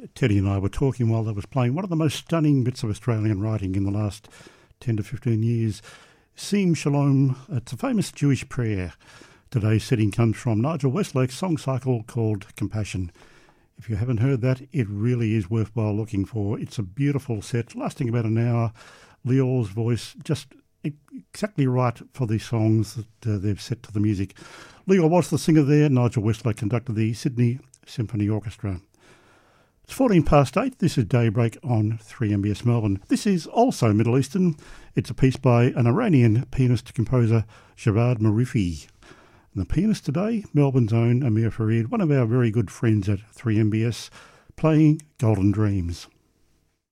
Teddy and I were talking while they was playing one of the most stunning bits of Australian writing in the last 10 to 15 years. Sim Shalom, it's a famous Jewish prayer. Today's setting comes from Nigel Westlake's song cycle called Compassion. If you haven't heard that, it really is worthwhile looking for. It's a beautiful set, lasting about an hour. Lior's voice just exactly right for the songs that they've set to the music. Lior was the singer there. Nigel Westlake conducted the Sydney Symphony Orchestra. It's 14 past 8. This is Daybreak on 3MBS Melbourne. This is also Middle Eastern. It's a piece by an Iranian pianist-composer, Javad Marifi. And the pianist today, Melbourne's own Amir Farid, one of our very good friends at 3MBS, playing Golden Dreams.